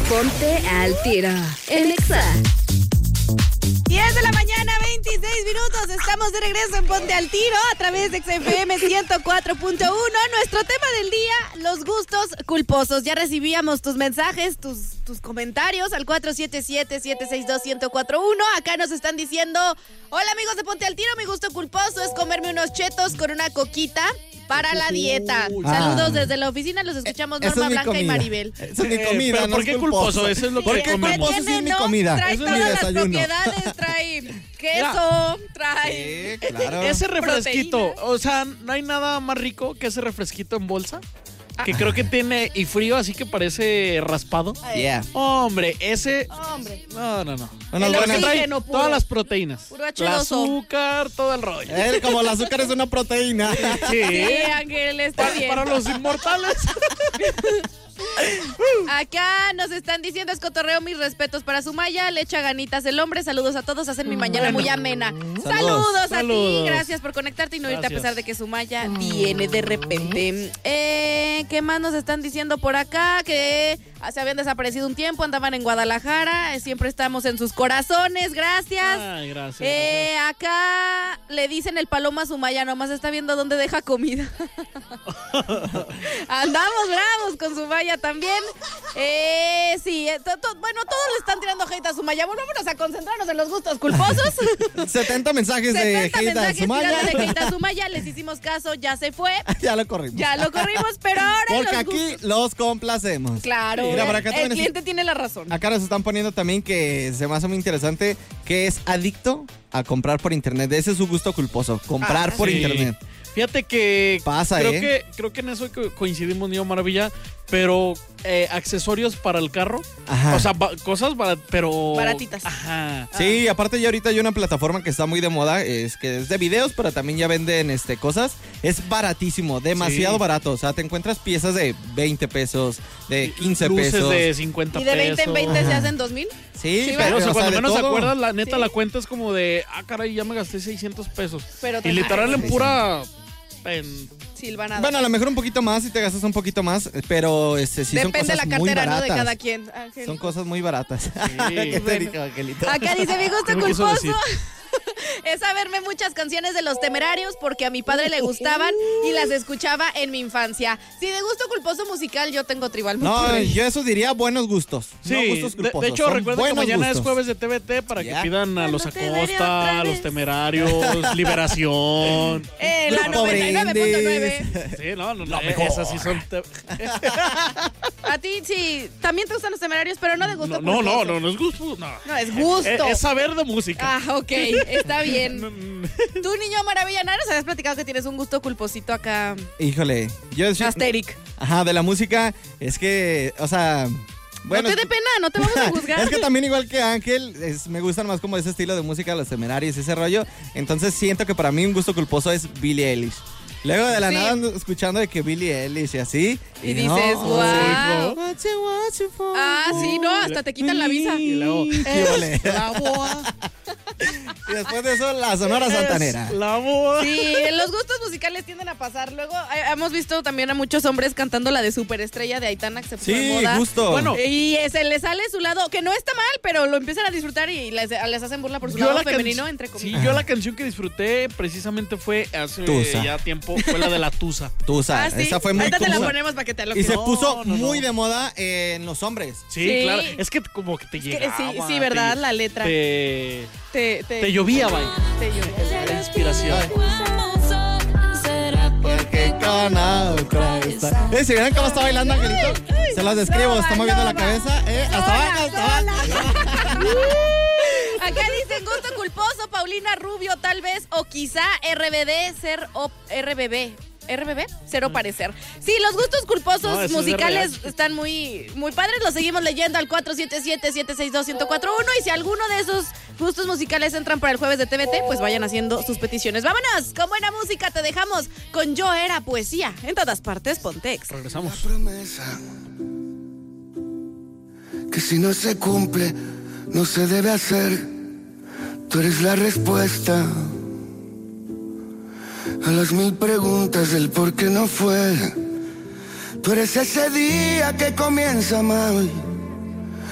Ponte al tiro en Exa. 10 de la mañana, 26 minutos. Estamos de regreso en Ponte al Tiro a través de XFM 104.1. Nuestro tema del día, los gustos culposos. Ya recibíamos tus mensajes, tus comentarios al 477-762-1041. Acá nos están diciendo: hola amigos de Ponte al Tiro, mi gusto culposo es comerme unos chetos con una coquita para la dieta. Saludos desde la oficina, los escuchamos Norma, Blanca y Maribel. Esa es mi comida, ¿pero no por qué culposo? Eso es lo que comemos. Culposo sí es mi comida. Trae Eso es mi todas las desayuno. propiedades, trae queso, trae... Sí, claro. Ese refresquito, proteína. o sea, no hay nada más rico que ese refresquito en bolsa. Que creo que tiene y frío, así que parece raspado. Yeah. Hombre, ese... Hombre. No. Unos El buenos- oxígeno Trae puro. todas las proteínas. Puro El H2O. azúcar, todo el rollo. Como el azúcar es una proteína. Sí. Sí, Ángel, está bien. Para los inmortales. Acá nos están diciendo: es cotorreo, mis respetos para Sumaya, le echa ganitas el hombre, saludos a todos, hacen mi mañana muy amena. Saludos a ti, Saludos. gracias por conectarte y no irte a Gracias. pesar de que Sumaya viene de repente. ¿Qué más nos están diciendo por acá? Que se habían desaparecido un tiempo, andaban en Guadalajara, siempre estamos en sus corazones, gracias. Ay, gracias. Acá le dicen el Paloma a Sumaya, nomás está viendo dónde deja comida. Andamos bravos con Sumaya también. Sí, bueno, todos le están tirando hate a Sumaya. Bueno, vámonos a concentrarnos en los gustos culposos. 70 mensajes de 70 hate a mensajes Sumaya. tirándole hate a Sumaya, les hicimos caso, ya se fue. Ya lo corrimos. Ya lo corrimos, pero ahora en Porque los aquí gustos. los complacemos. Claro, Mira, por acá el también cliente tiene la razón. Acá nos están poniendo también que se me hace muy interesante que es adicto a comprar por internet. Ese es su gusto culposo, comprar por Sí. internet. Fíjate que Pasa, creo que en eso coincidimos, Niño Maravilla, pero accesorios para el carro, Ajá. o sea, cosas pero Baratitas. Ajá. Sí, aparte ya ahorita hay una plataforma que está muy de moda, es que es de videos, pero también ya venden cosas. Es baratísimo, demasiado Sí. barato. O sea, te encuentras piezas de 20 pesos, de 15 Luces pesos. de 50 ¿Y de 20 en 20 se Ajá. hacen 2,000? Sí, Sí, pero O sea, o sea, cuando de menos te todo. acuerdas, la neta, Sí. la cuenta es como de, caray, ya me gasté 600 pesos. Pero Y literal en pura... Silvanada. Bueno, a lo mejor un poquito más si te gastas un poquito más, pero sí son Depende cosas de la muy cartera, ¿no? baratas. De cada quien. Ángel. Son cosas muy baratas. ¿Qué te Bueno. dijo, Angelito? Acá dice: mi gusto ¿Qué me quiso culposo decir? es saberme muchas canciones de Los Temerarios porque a mi padre le gustaban y las escuchaba en mi infancia. Sí, de gusto culposo musical yo tengo Tribal No, Monterrey. yo eso diría buenos gustos. Sí, no gustos de culposos. hecho, son recuerda que buenos mañana gustos. es jueves de TVT para Ya. que pidan a los Cuando te veré otra Acosta, a vez. los Temerarios, Liberación. La Grupo 99.9. Sí, no, Lo mejor. esas sí son... A ti sí, también te gustan Los Temerarios, pero no de gusto No, culposo. no es gusto. No, No, es gusto. Es saber de música. Ah, ok, está bien. Tú, niño maravilla, ¿no nos habías platicado que tienes un gusto culposito acá? Híjole, yo Asteric. Ajá, de la música, es que, o sea... Bueno, no te dé pena, no te vamos a juzgar. es que también igual que Ángel, me gustan más como ese estilo de música, Los Temerarios, ese rollo. Entonces siento que para mí un gusto culposo es Billie Eilish. Luego de la Sí. nada ando escuchando de que Billie Eilish y así. Y dices, no, guau. what you want for Ah, sí, no, hasta te quitan la visa. Y luego... ¿Qué ole? La boa. Y después de eso, la Sonora Santanera. La boa. Sí, los gustos musicales tienden a pasar. Luego hemos visto también a muchos hombres cantando la de Superestrella de Aitana, que se puso de Sí, moda. justo. Bueno, Y se les sale su lado, que no está mal, pero lo empiezan a disfrutar y les hacen burla por su lado femenino, entre Sí, comillas. yo la canción que disfruté precisamente fue hace Tusa. ya tiempo, fue la de la Tusa. Tusa, Ah, ¿sí? esa fue muy Ahorita te la común. ponemos para que te lo Y se No, puso no. muy de moda en los hombres. Sí, Sí. claro. Es que como que te llegaba. sí, ¿verdad? La letra. Te Te llovía, vaya. te llovía. La inspiración. Porque con otra está. ¿Se vieron cómo está bailando Angelito? Se los describo, está moviendo la cabeza. Hasta abajo. Acá dicen gusto culposo, Paulina Rubio, tal vez, o quizá RBD, RBB, cero parecer. Sí, los gustos culposos No, eso es musicales RH. están muy padres. Los seguimos leyendo al 477-762-1041. Y si alguno de esos gustos musicales entran para el jueves de TVT, pues vayan haciendo sus peticiones. Vámonos, con buena música te dejamos con Yo Era Poesía. En todas partes, Pontex. Regresamos. Promesa que si no se cumple, no se debe hacer. Tú eres la respuesta a las 1000 preguntas del por qué no fue. Tú eres ese día que comienza mal